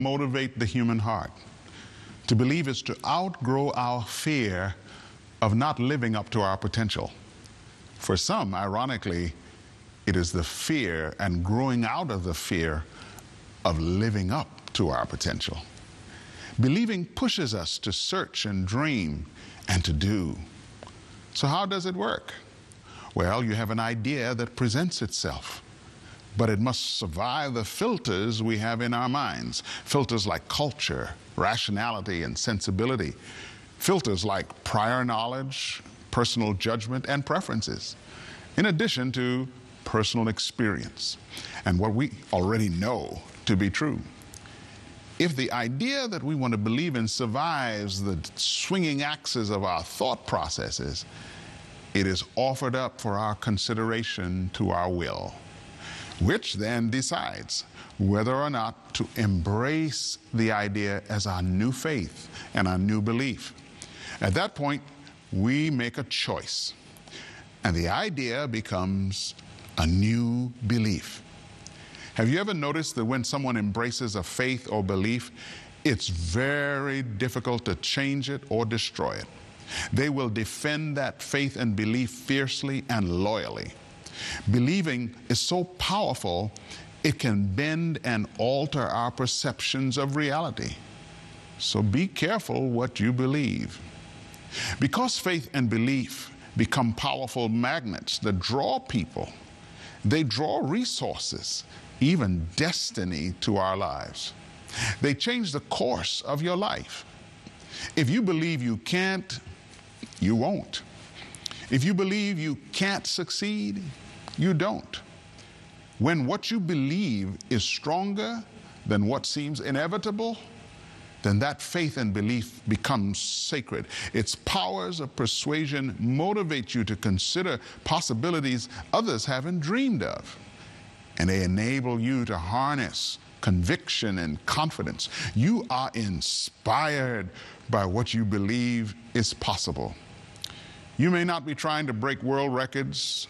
motivate the human heart. To believe is to outgrow our fear of not living up to our potential. For some, ironically, it is the fear and growing out of the fear of living up to our potential. Believing pushes us to search and dream and to do. So how does it work? Well, you have an idea that presents itself, but it must survive the filters we have in our minds. Filters like culture, rationality, and sensibility. Filters like prior knowledge, personal judgment, and preferences, in addition to personal experience and what we already know to be true. If the idea that we want to believe in survives the swinging axis of our thought processes, it is offered up for our consideration to our will, which then decides whether or not to embrace the idea as our new faith and our new belief. At that point, we make a choice, and the idea becomes a new belief. Have you ever noticed that when someone embraces a faith or belief, it's very difficult to change it or destroy it? They will defend that faith and belief fiercely and loyally. Believing is so powerful, it can bend and alter our perceptions of reality. So be careful what you believe. Because faith and belief become powerful magnets that draw people, they draw resources, even destiny to our lives. They change the course of your life. If you believe you can't, you won't. If you believe you can't succeed, you don't. When what you believe is stronger than what seems inevitable, then that faith and belief becomes sacred. Its powers of persuasion motivate you to consider possibilities others haven't dreamed of, and they enable you to harness conviction and confidence. You are inspired by what you believe is possible. You may not be trying to break world records,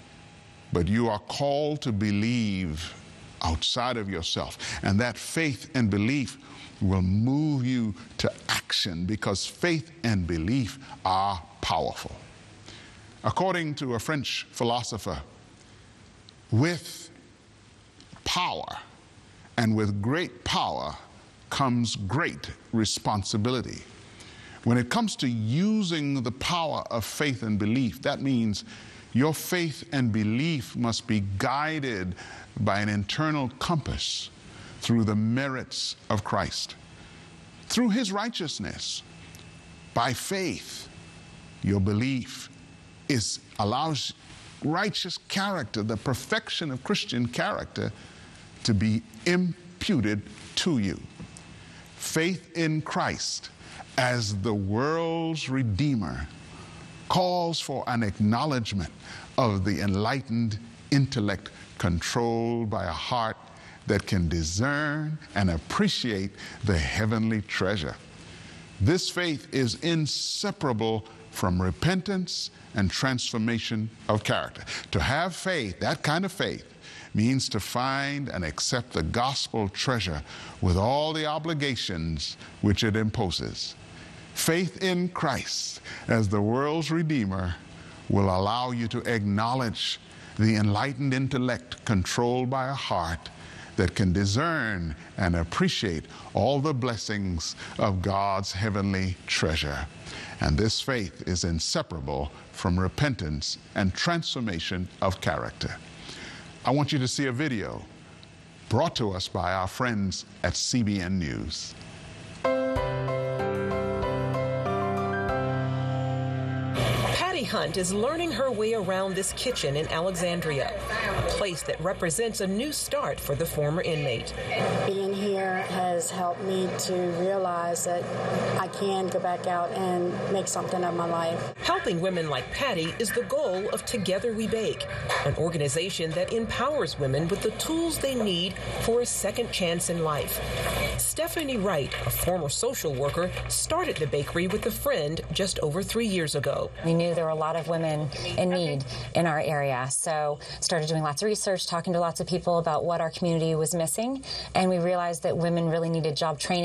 but you are called to believe outside of yourself, and that faith and belief will move you to action, because faith and belief are powerful. According to a French philosopher, with power and with great power comes great responsibility. When it comes to using the power of faith and belief, that means your faith and belief must be guided by an internal compass through the merits of Christ, through his righteousness. By faith, your belief allows righteous character, the perfection of Christian character, to be imputed to you. Faith in Christ as the world's Redeemer calls for an acknowledgement of the enlightened intellect controlled by a heart that can discern and appreciate the heavenly treasure. This faith is inseparable from repentance and transformation of character. To have faith, that kind of faith, means to find and accept the gospel treasure with all the obligations which it imposes. Faith in Christ as the world's Redeemer will allow you to acknowledge the enlightened intellect controlled by a heart that can discern and appreciate all the blessings of God's heavenly treasure. And this faith is inseparable from repentance and transformation of character. I want you to see a video brought to us by our friends at CBN News. Patty Hunt is learning her way around this kitchen in Alexandria, a place that represents a new start for the former inmate. Being here has helped me to realize that I can go back out and make something of my life. Helping women like Patty is the goal of Together We Bake, an organization that empowers women with the tools they need for a second chance in life. Stephanie Wright, a former social worker, started the bakery with a friend just over 3 years ago. We knew there were a lot of women in need in our area, so started doing lots of research, talking to lots of people about what our community was missing, and we realized that women really needed job training.